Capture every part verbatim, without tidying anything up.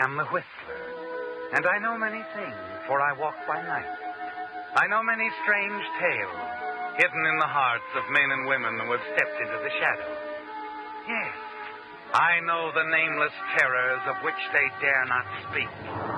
am the Whistler, and I know many things, for I walk by night. I know many strange tales hidden in the hearts of men and women who have stepped into the shadows. Yes, I know the nameless terrors of which they dare not speak.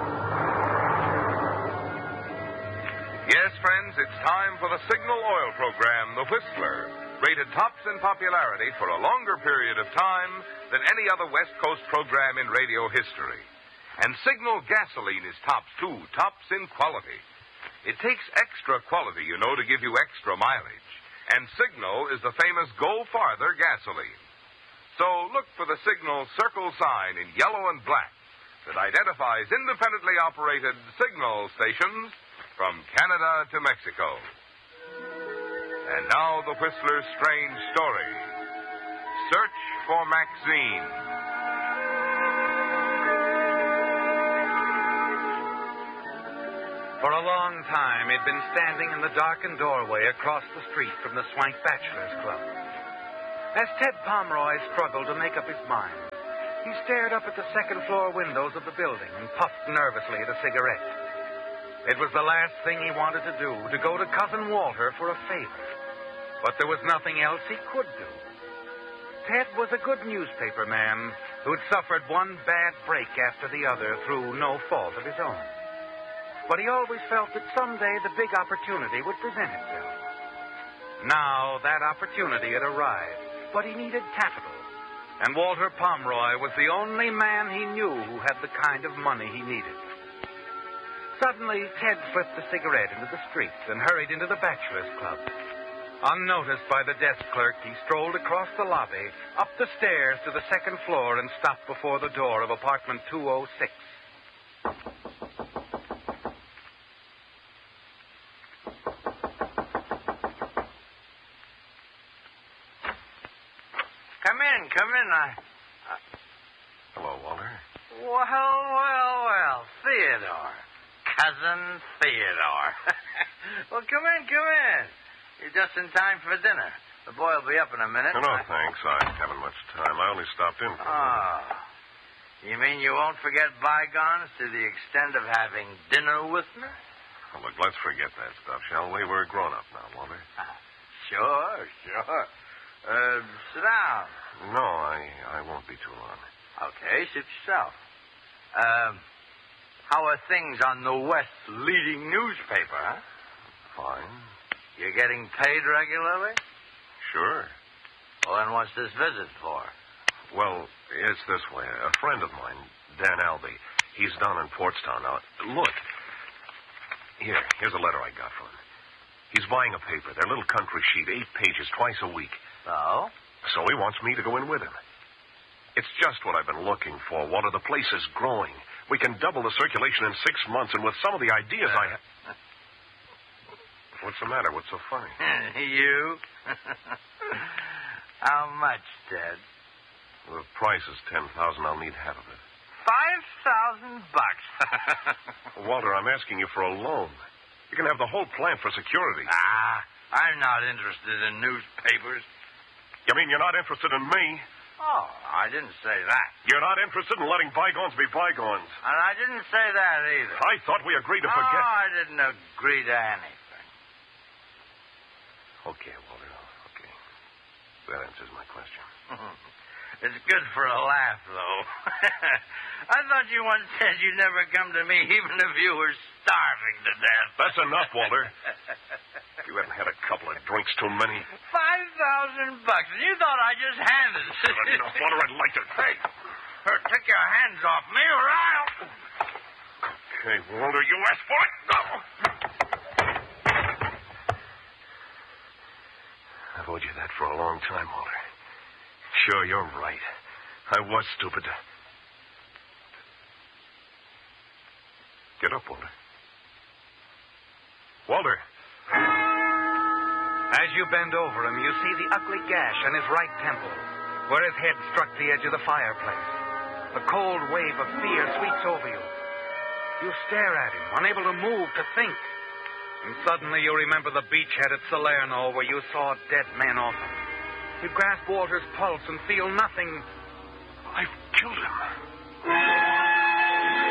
Yes, friends, it's time for the Signal Oil program, The Whistler, rated tops in popularity for a longer period of time than any other West Coast program in radio history. And Signal gasoline is tops, too, tops in quality. It takes extra quality, you know, to give you extra mileage. And Signal is the famous Go Farther gasoline. So look for the Signal circle sign in yellow and black that identifies independently operated Signal stations from Canada to Mexico. And now the Whistler's strange story. Search for Maxine. For a long time, he'd been standing in the darkened doorway across the street from the Swank Bachelors Club. As Ted Pomeroy struggled to make up his mind, he stared up at the second-floor windows of the building and puffed nervously at a cigarette. It was the last thing he wanted to do, to go to Cousin Walter for a favor. But there was nothing else he could do. Ted was a good newspaper man who'd suffered one bad break after the other through no fault of his own. But he always felt that someday the big opportunity would present itself. Now that opportunity had arrived, but he needed capital. And Walter Pomeroy was the only man he knew who had the kind of money he needed. Suddenly, Ted slipped a cigarette into the street and hurried into the Bachelors Club. Unnoticed by the desk clerk, he strolled across the lobby, up the stairs to the second floor, and stopped before the door of apartment two oh six. Come in, come in. I... Uh... Hello, Walter. Well, well, well, Theodore. Cousin Theodore. Well, come in, come in. You're just in time for dinner. The boy will be up in a minute. No, no, thanks. I haven't much time. I only stopped in for a Oh. You mean you won't forget bygones to the extent of having dinner with me? Well, look, let's forget that stuff, shall we? We're grown up now, Walter. Sure, sure. Uh, sit down. No, I, I won't be too long. Okay, sit yourself. Um... How are things on the West's leading newspaper, huh? Fine. You're getting paid regularly? Sure. Well, then what's this visit for? Well, it's this way. A friend of mine, Dan Albee, he's down in Portstown now. Look. Here, here's a letter I got from him. He's buying a paper, their little country sheet, eight pages, twice a week. So? So he wants me to go in with him. It's just what I've been looking for, Walter. The place is growing. We can double the circulation in six months, and with some of the ideas I have... What's the matter? What's so funny? You? How much, Ted? The price is ten thousand. I'll need half of it. Five thousand bucks. Walter, I'm asking you for a loan. You can have the whole plant for security. Ah, I'm not interested in newspapers. You mean you're not interested in me? Oh, I didn't say that. You're not interested in letting bygones be bygones. And I didn't say that either. I thought we agreed to no, forget. I didn't agree to anything. Okay, Walter. Okay. That answers my question. It's good for a laugh, though. I thought you once said you'd never come to me even if you were starving to death. That's enough, Walter. You haven't had a couple of drinks too many. Five thousand bucks, and you thought I just handed it. That's enough, Walter. I'd like to... Hey, her, take your hands off me, or I'll... Okay, Walter, you asked for it. No. I've owed you that for a long time, Walter. Sure, you're right. I was stupid to... Get up, Walter. Walter. As you bend over him, you see the ugly gash on his right temple, where his head struck the edge of the fireplace. A cold wave of fear sweeps over you. You stare at him, unable to move, to think. And suddenly you remember the beachhead at Salerno where you saw dead men often. You grasp Walter's pulse and feel nothing. I've killed him.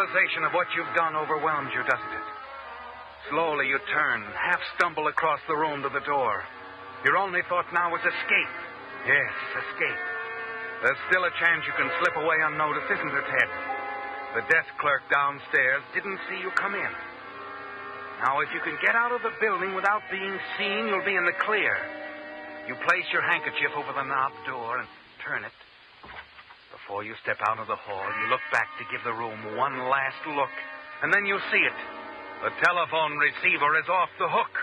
realization of what you've done overwhelms you, doesn't it? Slowly you turn, half stumble across the room to the door. Your only thought now is escape. Yes, escape. There's still a chance you can slip away unnoticed, isn't there, Ted? The desk clerk downstairs didn't see you come in. Now, if you can get out of the building without being seen, you'll be in the clear. You place your handkerchief over the knob door and turn it. Before you step out of the hall, you look back to give the room one last look, and then you see it. The telephone receiver is off the hook.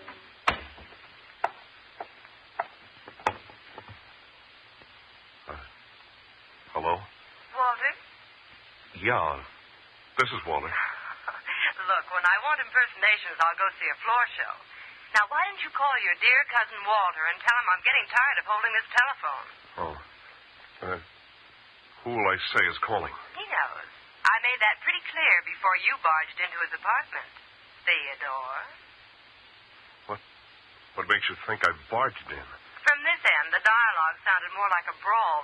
Uh, hello? Walter? Yeah, this is Walter. Look, when I want impersonations, I'll go see a floor show. Now, why don't you call your dear cousin Walter and tell him I'm getting tired of holding this telephone? Oh. Uh, who will I say is calling? He knows. I made that pretty clear before you barged into his apartment. Theodore. What? What makes you think I barged in? From this end, the dialogue sounded more like a brawl